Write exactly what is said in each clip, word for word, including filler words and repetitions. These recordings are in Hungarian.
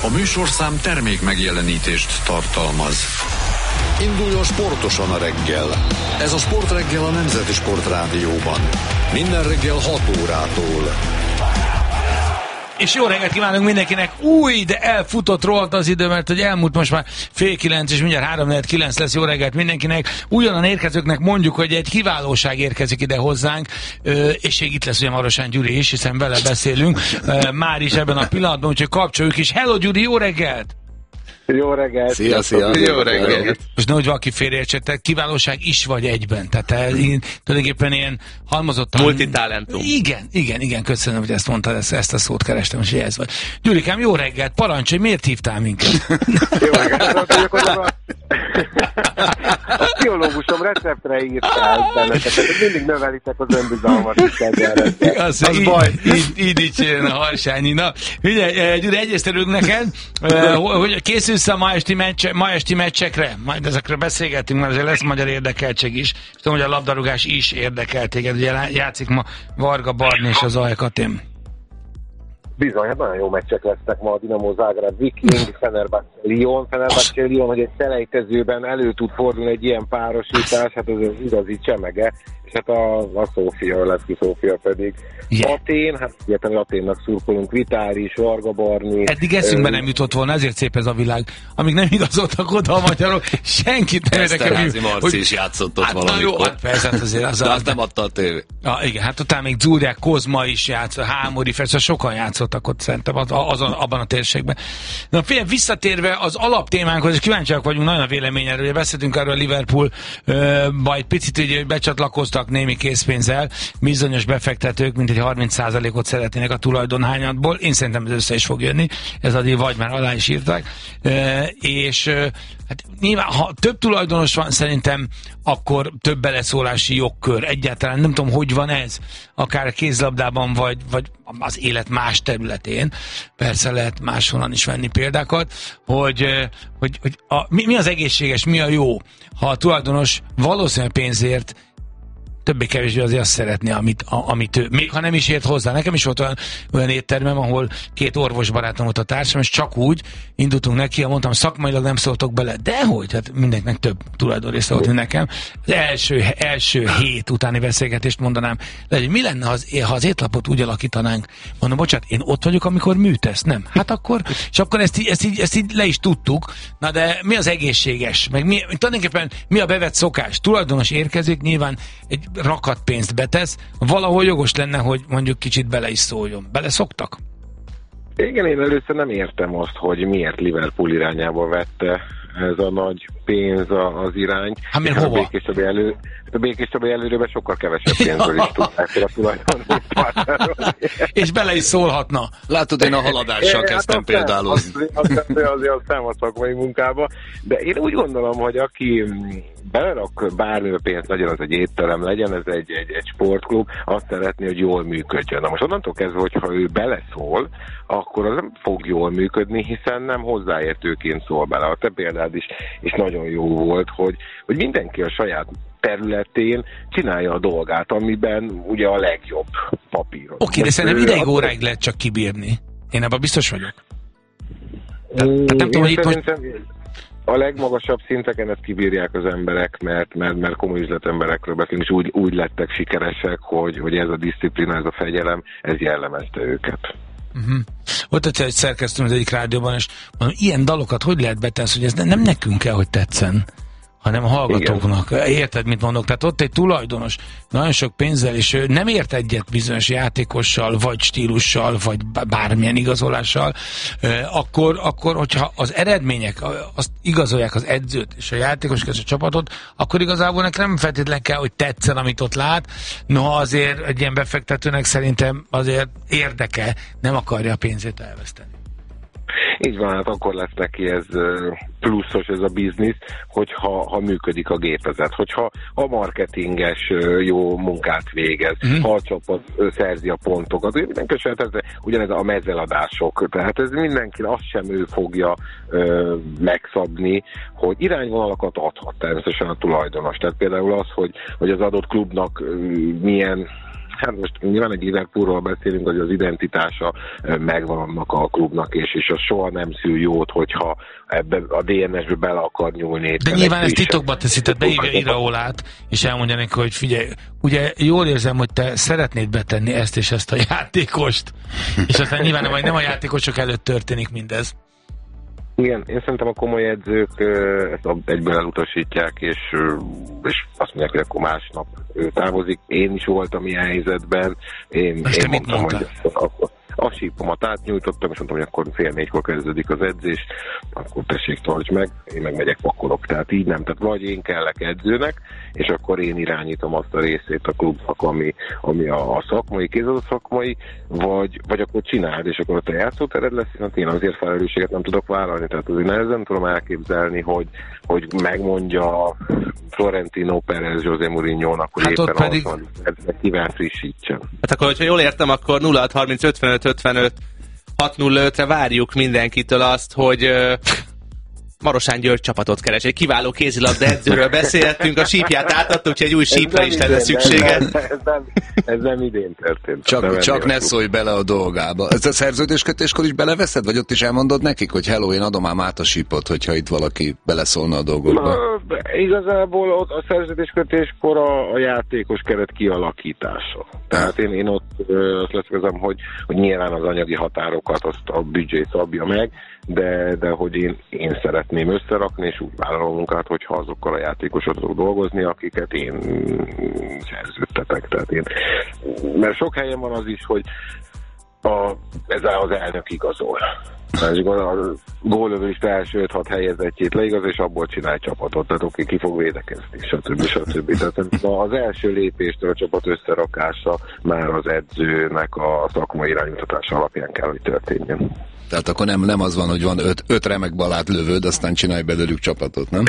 A műsorszám termék megjelenítést tartalmaz. Induljon sportosan a reggel. Ez a Sportreggel a Nemzeti Sportrádióban. Minden reggel hat órától. És jó reggelt kívánunk mindenkinek! Új, de elfutott rohadt az idő, mert hogy elmúlt most már fél kilenc, és mindjárt három negyven kilenc lesz. Jó reggelt mindenkinek! Ugyanan érkezőknek mondjuk, hogy egy kiválóság érkezik ide hozzánk, és még itt lesz ugye Marosán Gyuri is, hiszen vele beszélünk már is ebben a pillanatban, úgyhogy kapcsoljuk is. Hello Gyuri, jó reggelt! Jó reggelt! Szia, szia! Jó reggelt! Most nehogy valaki félreértse, kiválóság is vagy egyben. Tehát én tulajdonképpen ilyen halmozottan... Multitalentum. Igen, igen, igen, köszönöm, hogy ezt mondtad, ezt, ezt a szót kerestem, és ez vagy. Gyurikám, jó reggelt, parancsolj, miért hívtál minket? Jó reggelt, hogy a pszichológusom receptre írtál benneteket, hogy mindig növelitek az önbizalmat is egyelre. Az, az így, baj. Így, így dicsérjen a harsányi. Na, ugye, Gyuri, egyeztelünk neked, hogy készülsz a ma esti, meccse, ma esti meccsekre? Majd ezekről beszélgetünk, mert azért lesz magyar érdekeltség is. És tudom, hogy a labdarúgás is érdekel téged. Ugye játszik ma Varga Barni és az á e Katén. Bizony, hát nagyon jó meccsek lesznek ma, a Dinamo Zágráb Viking, Fenerbahce Lyon, Fenerbahce Lyon, hogy egy selejtezőben elő tud fordulni egy ilyen párosítás, hát ez az igazi csemege, és hát a, a Szófia, a Leszki Szófia pedig yeah. Atén, hát egyetlen Aténnak szurkolunk, Vitális, Varga Barni. Eddig eszünkbe nem jutott volna, ezért szép ez a világ. Amíg nem igazoltak oda a magyarok, senkit nem érdekel. Eszterházy Marci is játszott ott hát valamikor. Jó, hát persze, hát azért az de azt nem adta a tévé. Ah, igen, hát utána még Dzúrják, Kozma is játszott, Hámori, persze sokan játszottak ott szerintem az, azon, abban a térségben. Na figyelj, visszatérve az alaptémánkhoz, és kíváncsiak vagyunk nagyon a véleményerről, ugye beszéltünk arról a Liverpool-ba egy picit, ugye, hogy becsatlakoztak némi készpénzzel, bizonyos befektetők, mint egy harminc százalékot szeretnének a tulajdonhányadból. Én szerintem ez össze is fog jönni, ez addig vagy már alá is írták. E, és hát nyilván, ha több tulajdonos van, szerintem akkor több beleszólási jogkör. Egyáltalán nem tudom, hogy van ez, akár a kézlabdában, vagy, vagy az élet más területén. Persze lehet máshonnan is venni példákat, hogy, hogy, hogy a, mi, mi az egészséges, mi a jó, ha a tulajdonos valószínűleg pénzért többé-kevésbé azért azt szeretné, amit, a, amit ő, még ha nem is ért hozzá. Nekem is volt olyan, olyan éttermem, ahol két orvosbarátom volt a társam, és csak úgy indultunk neki, ha mondtam, szakmailag nem szóltok bele. Dehogy, hát mindenkinek több tulajdonrésze volt, mint nekem. Az első, első hét utáni beszélgetést mondanám, de hogy mi lenne, az, ha az étlapot úgy alakítanánk? Mondom, bocsánat, én ott vagyok, amikor műtesz, nem? Hát akkor, és akkor ezt így, ezt, így, ezt így le is tudtuk. Na de mi az egészséges? Meg mi, tulajdonképpen mi a bevett szokás? Tulajdonos érkezik, nyilván egy rakat pénzt betesz, valahol jogos lenne, hogy mondjuk kicsit bele is szóljon. Bele szoktak? Igen, én először nem értem azt, hogy miért Liverpool irányába vette ez a nagy pénz az irány. Hát miért hova? A Békés-Csabai elő, a Békés-Csabai előrőben sokkal kevesebb pénzből is tudták fel a tulajdonét vásárolni. És bele is szólhatna. Látod, én a haladással é, kezdtem hát például. Azt, azt, azt, azért azt nem a szakmai munkába, de én úgy gondolom, hogy aki belerak bármilyen pénzt, legyen az egy étterem, legyen ez egy, egy, egy sportklub, azt szeretné, hogy jól működjön. Na most onnantól kezdve, hogyha ő beleszól, akkor az nem fog jól működni, hiszen nem hozzáértőként szól bele. A te példád is, is nagyon jó volt, hogy, hogy mindenki a saját területén csinálja a dolgát, amiben ugye a legjobb papíron. Oké, de szerintem ideig óráig lehet csak kibírni. Én ebben biztos vagyok. Tehát, tehát nem tudom, hogy itt most... A legmagasabb szinteken ezt kibírják az emberek, mert, mert, mert komoly üzletemberekről beszélünk, és úgy, úgy lettek sikeresek, hogy, hogy ez a diszciplína, ez a fegyelem, ez jellemezte őket. Uh-huh. Ott egyszer egy szerkesztőm az egyik rádióban, és mondom, ilyen dalokat hogy lehet betenni, hogy ez nem nekünk kell, hogy tetszen, hanem a hallgatóknak. Igen. Érted, mit mondok? Tehát ott egy tulajdonos nagyon sok pénzzel, és ő nem ért egyet bizonyos játékossal, vagy stílussal, vagy bármilyen igazolással, akkor, akkor hogyha az eredmények azt igazolják az edzőt és a játékos és a csapatot, akkor igazából neki nem feltétlenül kell, hogy tetszen, amit ott lát. Noha azért egy ilyen befektetőnek szerintem azért érdeke, nem akarja a pénzét elveszteni. Így van, hát akkor lesz neki ez pluszos ez a biznisz, hogyha ha működik a gépezet, hogyha a marketinges jó munkát végez, mm. ha a csapat szerzi a pontokat, mindenki ez, ugyanez a mezeladások, tehát ez mindenki, azt sem ő fogja ö, megszabni, hogy irányvonalakat adhat természetesen a tulajdonos. Tehát például az, hogy, hogy az adott klubnak ö, milyen Hát most nyilván egy Liverpoolról beszélünk, hogy az identitása megvan annak a klubnak, és, és az soha nem szül jót, hogyha ebbe a dé en es-be bele akar nyúlni. De nyilván ezt titokba teszi, tehát beírja Iraolát, és elmondja neki, hogy figyelj, ugye jól érzem, hogy te szeretnéd betenni ezt és ezt a játékost, és aztán nyilván majd nem a játékosok előtt történik mindez. Igen, én szerintem a komoly edzők ezt egyből elutasítják, és, és azt mondják, hogy akkor másnap távozik. Én is voltam ilyen helyzetben. Én, én mondtam, hogy akkor a sípomat átnyújtottam, és mondtam, hogy akkor fél négykor kezdődik az edzés, akkor tessék, tartsd meg, én meg megyek pakolok. Tehát így nem, tehát vagy én kellek edzőnek, és akkor én irányítom azt a részét a klubnak, ami, ami a, a szakmai, kézadott szakmai, vagy, vagy akkor csináld, és akkor ott a játszótered lesz, hiszen én azért felelősséget nem tudok vállalni, tehát azért nehezen tudom elképzelni, hogy, hogy megmondja Florentino Pérez José Mourinho-nak, hogy hát éppen pedig... az, hogy kivel frissítsen. Hát akkor, hogyha jól értem, akkor nulla hat harminc ötvenöt ötvenöt hat nulla ötre várjuk mindenkitől azt, hogy uh, Marosán György csapatot keres. Egy kiváló kézilabda edzőről beszéltünk, a sípját átadtuk, úgyhogy egy új sípra is lenne szüksége. Ez, ez, nem, ez nem idén történt. Csak, csak ne szólj bele a dolgába. Ez a szerződéskötéskor is beleveszed, vagy ott is elmondod nekik, hogy hello, én adom ám át a sípot, hogyha itt valaki beleszólna a dolgokba? Na, igazából ott a szerződéskötéskor a, a játékos keret kialakítása. Tehát én, én ott ö, azt leszkezem, hogy, hogy nyilván az anyagi határokat azt a büdzsé szabja meg, de, de hogy én, én szeretném összerakni, és úgy vállalom a munkát, hogyha azokkal a játékosokkal tudok dolgozni, akiket én szerződtetek. Tehát én, mert sok helyen van az is, hogy a, ez az elnök igazol. A gólövőst első öt-hat helyezettjét leigaz, és abból csinál csapatot, tehát oké, ki fog védekezni, stb. stb. Tehát az első lépéstől a csapat összerakása már az edzőnek a szakmai iránymutatása alapján kell, hogy történjen. Tehát akkor nem, nem az van, hogy van öt, öt remek balát lövőd, aztán csinálj belőlük csapatot, nem?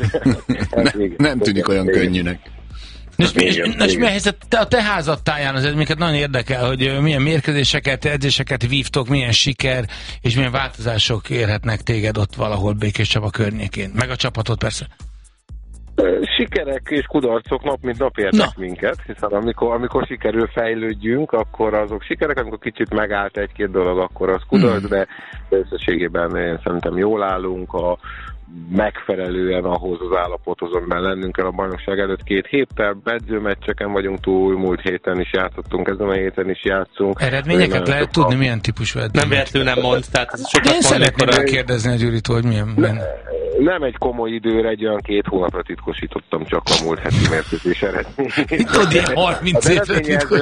ne, nem tűnik olyan könnyűnek. És mi, igen, és mi a helyzet a te házattáján, az minket nagyon érdekel, hogy milyen mérkőzéseket, edzéseket vívtok, milyen siker, és milyen változások érhetnek téged ott valahol Békés Csaba környékén. Meg a csapatot persze. Sikerek és kudarcok nap mint nap értek Na. minket, hiszen amikor, amikor sikerül fejlődjünk, akkor azok sikerek, amikor kicsit megállt egy-két dolog, akkor az kudarc, mm. de összességében én szerintem jól állunk, a megfelelően ahhoz az állapothoz, amiben lennünk kell a bajnokság előtt két héttel, edzőmeccseken vagyunk túl, múlt héten is játszottunk, ezen a héten is játszunk. Eredményeket lehet tudni, milyen típusú edző? Nem véletlenül nem mond, tehát sokat én szeretném megkérdezni a Gyuritól, hogy milyen benne. Nem egy komoly időre, egy olyan két hónapra titkosítottam csak a múlt heti mérkőzés eredményét. Tudod, ilyen harminc évre titkos.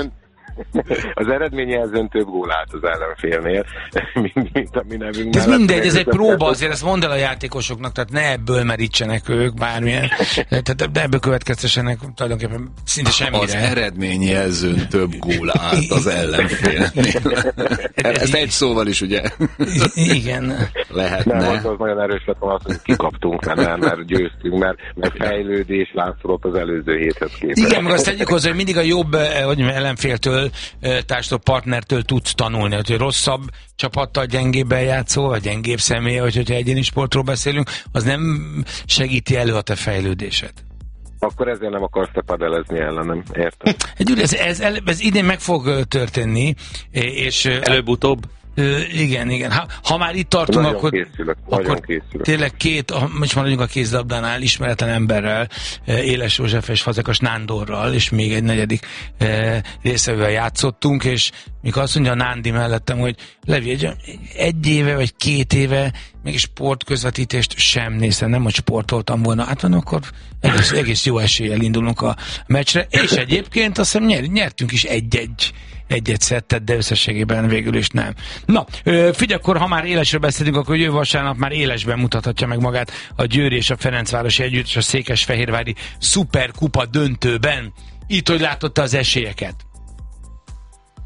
Az eredményjelzőn több gól állt az ellenfélnél, mint, mint a mi nevünk. Ez mindegy, ez egy próba, azért ezt mondd el a játékosoknak, tehát ne ebből merítsenek ők bármilyen, tehát de ebből következtessenek tulajdonképpen szinte semmire. Az eredményjelzőn több gól állt az ellenfélnél. Ezt egy szóval is, ugye? Igen. Lehetne. Nem, az, az nagyon erős lett volna, hogy kikaptunk, mert, mert győztünk, mert, mert fejlődés látszolott az előző héthez képest. Igen, meg azt tegyük hozzá, hogy mindig a jobb hogy ellenféltől, társadalmi partnertől tudsz tanulni, hogy rosszabb csapattal gyengébb eljátszó, vagy gyengébb személy, vagy hogyha egyéni sportról beszélünk, az nem segíti elő a te fejlődésed. Akkor ezért nem akarsz te padelezni ellenem, értem? Ez, ez, ez, ez idén meg fog történni, és előbb-utóbb. Ö, igen, igen. Ha, ha már itt tartunk, nagyon akkor, készülök, akkor készülök. tényleg két, most maradjunk a kézilabdánál, ismeretlen emberrel, Éles József és Fazekas Nándorral, és még egy negyedik e, részevővel játszottunk, és mikor azt mondja a Nándi mellettem, hogy Levi, egy, egy éve vagy két éve még sportközvetítést sem néztem, nem, hogy sportoltam volna, hát van, akkor egész, egész jó eséllyel indulunk a meccsre, és egyébként azt hiszem nyer, nyertünk is egy-egy egyet szettet, de összességében végül is nem. Na, figyelj, akkor ha már Élesről beszélünk, akkor jövő vasárnap már Élesben mutathatja meg magát a Győri és a Ferencvárosi együttes a Székesfehérvári szuperkupa döntőben. Itt, hogy látotta az esélyeket?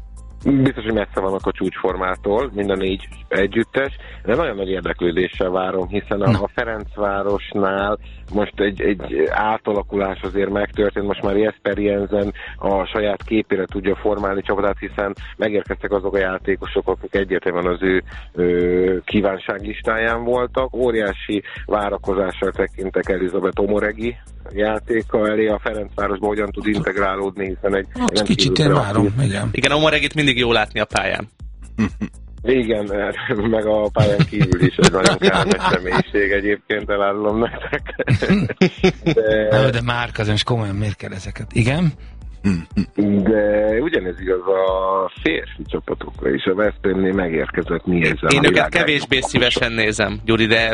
Biztos, hogy messze vannak a csúcsformától, mind a négy együttes, de nagyon nagy érdeklődéssel várom, hiszen a, a Ferencvárosnál most egy, egy átalakulás azért megtörtént, most már Jesper Jensen a saját képére tudja formálni csapatát, hiszen megérkeztek azok a játékosok, akik egyértelműen az ő ö, kívánságlistáján voltak. Óriási várakozással tekintek Elizabeth Omoregi játéka elé, a Ferencvárosban hogyan tud integrálódni, hiszen egy... Hát kicsit én várom, igen. Igen, Omoregit mindig jó látni a pályán. Igen, meg a pályán kívül is egy nagyon kellemes személyiség egyébként, elárulom nektek. De, de Márk, azért most komolyan miért kell ezeket? Igen? De ugyanez igaz a férfi csapatokra is. A Veszprémnél megérkezett Nielsen. Én őket kevésbé szívesen nézem, Gyuri, de...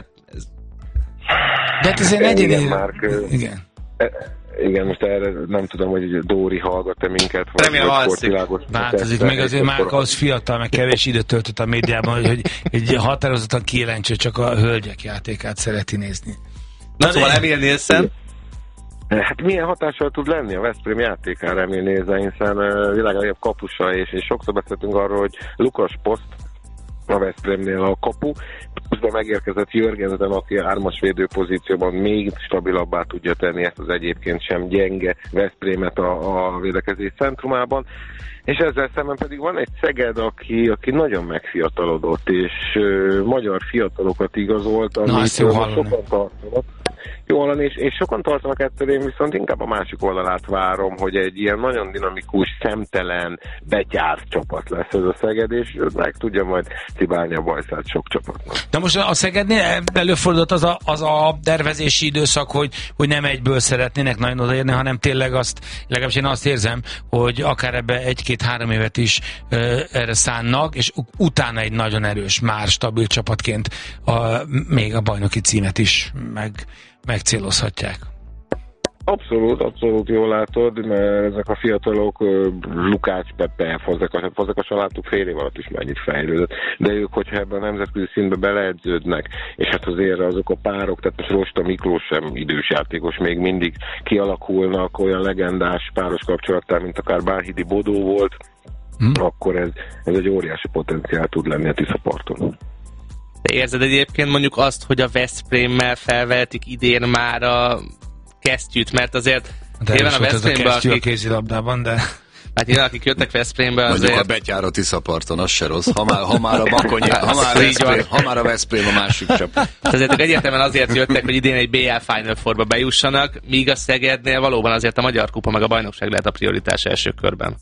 De hát azért egyéni... Igen, Márk, igen. Igen, most erre nem tudom, hogy Dóri hallgat-e minket, vagy, Remélem vagy alszik. Változik, meg azért már az fiatal, meg kevés időt töltött a médiában, hogy, hogy egy határozottan kijelentse, csak a hölgyek játékát szereti nézni. Na, szóval Emil Nielsen? Hát milyen hatással tud lenni a Veszprém játékára Emil Nielsen, hiszen uh, világ legjobb kapusa, és, és sokszor beszéltünk arról, hogy Lukas Post a Veszprémnél a kapu, pluszban megérkezett Jörgensen, aki ármas védő pozícióban még stabilabbá tudja tenni ezt az egyébként sem gyenge Veszprémet a, a védekezés centrumában. És ezzel szemben pedig van egy Szeged, aki, aki nagyon megfiatalodott, és uh, magyar fiatalokat igazolt, amit sokan tartanak. Jó hallani, és, és sokan tartanak ettől, én viszont inkább a másik oldalát várom, hogy egy ilyen nagyon dinamikus, szemtelen, betyárt csapat lesz ez a Szeged, és meg tudja majd cibálni a bajszát sok csapatnak. De most a Szegednél előfordult az a, az a tervezési időszak, hogy, hogy nem egyből szeretnének nagyon odaérni, hanem tényleg azt, legalábbis én azt érzem, hogy akár ebbe egy-két-három évet is ö, erre szánnak, és utána egy nagyon erős, már stabil csapatként a, még a bajnoki címet is meg megcélozhatják. Abszolút, abszolút jól látod, mert ezek a fiatalok, Lukács, Pepe, Fazekas, Fazekas láttuk fél év alatt is mennyit fejlődött, de ők, hogyha ebben a nemzetközi szintbe beleedződnek, és hát azért azok a párok, tehát most Rosta Miklós sem idős játékos, még mindig kialakulnak olyan legendás páros kapcsolattár, mint akár Bárhidi Bodó volt, hmm. akkor ez, ez egy óriási potenciál tud lenni a Tiszaparton. De érzed egyébként mondjuk azt, hogy a Veszprémmel felvehetik idén már a kesztyűt, mert azért de nyilván a Veszprémben, a akik... a kézilabdában, de... Hát nyilván, akik jöttek Veszprémbe, azért... Mondjuk a betyár a Tiszaparton, az se rossz. Ha már, ha már a Bakonyi, ha már, Veszprém, ha már a Veszprém a másik csapat. Azért ők egyértelműen azért jöttek, hogy idén egy bé el Final Fourba bejussanak, míg a Szegednél valóban azért a Magyar Kupa meg a bajnokság lehet a prioritás első körben.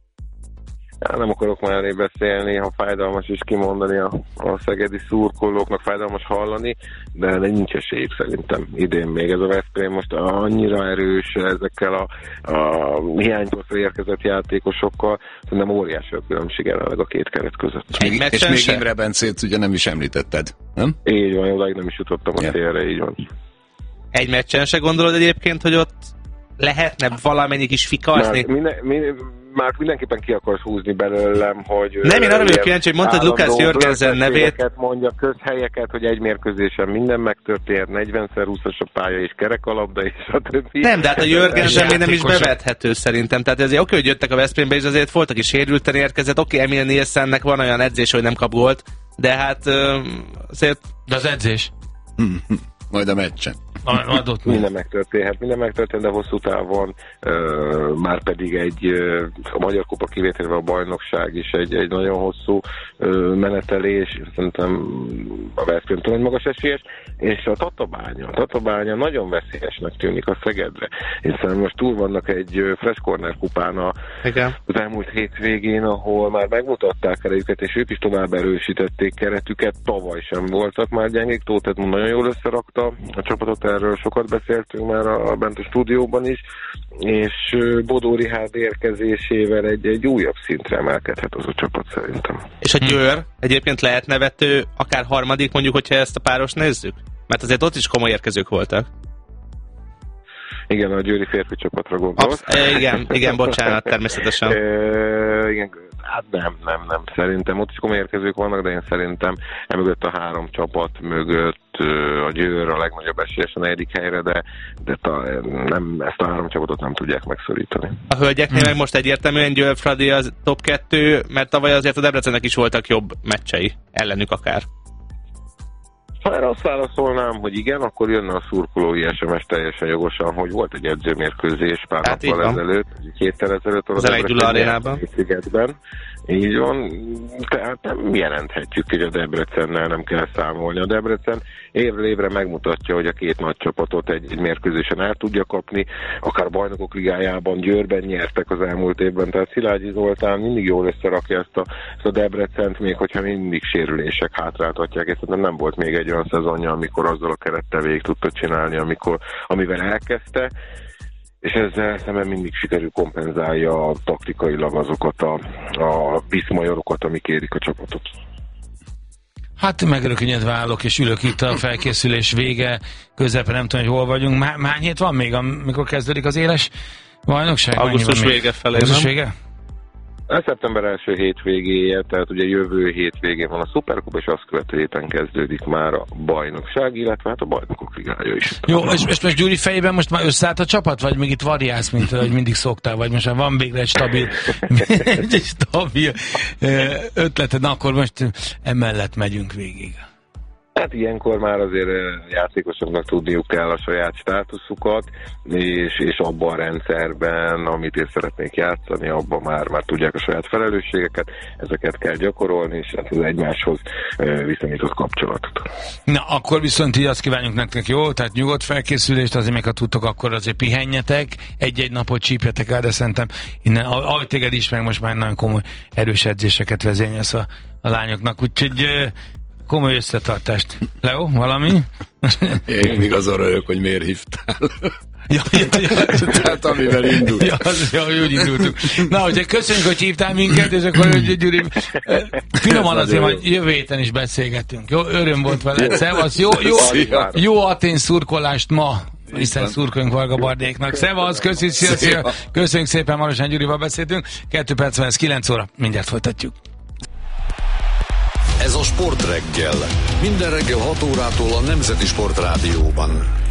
Ja, nem akarok mellé beszélni, ha fájdalmas is kimondani a, a szegedi szurkolóknak, fájdalmas hallani, de nincs esélyük szerintem idén még. Ez a Veszprém most annyira erős ezekkel a, a hiányposztra érkezett játékosokkal, szerintem óriási a különbség jelenleg a két keret között. És még, és még Imre Bencét ugye nem is említetted, nem? Így van, odáig nem is jutottam a célra, így van. Egy meccsen se gondolod egyébként, hogy ott lehetne valamennyi kis fikazni? Már, minden, minden, már mindenképpen ki akarsz húzni belőlem, hogy... Nem, én arra vagyok kíváncsi, hogy mondtad Lukács Jörgensen nevét. Mondja, közhelyeket, hogy egy mérkőzésen minden megtörtént, negyvenszer húszas a pálya és kerekalapda és a többi. Nem, de hát a Jörgensen még nem is bevethető szerintem. Tehát azért oké, hogy jöttek a Veszprémbe, és azért volt, aki sérülten érkezett. Oké, Emil Nielsennek van olyan edzés, hogy nem kap gólt, de hát azért... De az edzés? Majd a meccsen. Adott minden megtörténhet, minden megtörtént, de hosszú távon uh, már pedig egy uh, a Magyar Kupa kivételve a bajnokság is egy, egy nagyon hosszú uh, menetelés, szerintem a Veszprém egy magas esélyes, és a Tatabánya, a Tatabánya nagyon veszélyesnek tűnik a Szegedre, hiszen most túl vannak egy uh, Fresh Corner kupán a, az elmúlt hétvégén, ahol már megmutatták erejüket, és ők is tovább erősítették keretüket, tavaly sem voltak már gyengék, Tóth Edmund nagyon jól összerakta a csapatot, erről sokat beszéltünk már a, a bent a stúdióban is, és Bodó Rihárd érkezésével egy, egy újabb szintre emelkedhet az a csapat szerintem. És a Győr egyébként lehet nevető, akár harmadik mondjuk, hogyha ezt a páros nézzük? Mert azért ott is komoly érkezők voltak. Igen, a győri férfi csapatra gondolsz. Absz- igen, igen, bocsánat, természetesen. E, igen, Hát nem, nem, nem. Szerintem ott is komoly érkezők vannak, de én szerintem emögött a három csapat mögött a Győr a legnagyobb esélyes a negyedik helyre, de, de ta, nem, ezt a három csapatot nem tudják megszorítani. A hölgyeknél hmm. meg most egyértelműen Győr Fradi az top kettő, mert tavaly azért a Debrecennek is voltak jobb meccsei, ellenük akár. Ha erre azt válaszolnám, hogy igen, akkor jönne a szurkolói es em es teljesen jogosan, hogy volt egy edzőmérkőzés pár hát nappal ezelőtt, egy héttel ezelőtt az Elegydula arénában. Szigetben. Így van, tehát nem jelenthetjük, hogy a Debrecennel nem kell számolni. A Debrecen évről évre megmutatja, hogy a két nagy csapatot egy, egy mérkőzésen el tudja kapni, akár a Bajnokok Ligájában, Győrben nyertek az elmúlt évben, tehát Szilágyi Zoltán mindig jól összerakja ezt a, ezt a Debrecent, még hogyha mindig sérülések hátráltatják, és nem, nem volt még egy olyan szezonja, amikor azzal a kerettel végig tudta csinálni, amikor, amivel elkezdte, és ezzel szemben mindig sikerül kompenzálja taktikailag azokat a, a viszmajorokat, amik érik a csapatot. Hát megrökönyedve állok, és ülök itt a felkészülés vége, közepén nem tudom, hogy hol vagyunk. Má, hány hét van még, amikor kezdődik az éles bajnokság? Augusztus vége felé, Augusztus vége? A szeptember első hétvégéje, tehát ugye jövő hétvégén van a Szuperkup, és azt követő héten kezdődik már a bajnokság, illetve hát a Bajnokok Ligája is. Jó, és, és most Gyuri fejében most már összeállt a csapat, vagy még itt variálsz, mint hogy mindig szoktál, vagy most már van végre egy stabil, egy stabil ötleted, na akkor most emellett megyünk végig. Hát ilyenkor már azért játékosoknak tudniuk kell a saját státuszukat, és, és abban a rendszerben, amit én szeretnék játszani, abban már, már tudják a saját felelősségeket, ezeket kell gyakorolni, és hát az egymáshoz viszonyított kapcsolatot. Na, akkor viszont így azt kívánjuk nektek, jó? Tehát nyugodt felkészülést, azért még ha tudtok, akkor azért pihenjetek, egy-egy napot csípjetek el, de szerintem innen, ahogy téged ismerek, most már nagyon komoly erős edzéseket vezényelsz a, a lányoknak, úgyhogy komoly összetartást. Leo, valami? Én még azon röhög, hogy miért hívtál. Ja, ja, ja. Tehát amivel indult. Ja, az, ja, úgy indultunk. Na, hogyha köszönjük, hogy hívtál minket, és akkor Gyuri, finoman azért, hogy jövő héten is beszélgetünk. Jó, öröm volt veled. Szevasz, jó, jó, jó Atén szurkolást ma, hiszen szurkoljunk Varga Bardéknak. Szevasz, köszönjük, szia, szia. Köszönjük szépen, Marosán Gyurival beszéltünk. Kettő perc van, ez kilenc óra. Mindjárt folytatjuk. Ez a Sportreggel. Minden reggel hat órától a Nemzeti Sportrádióban.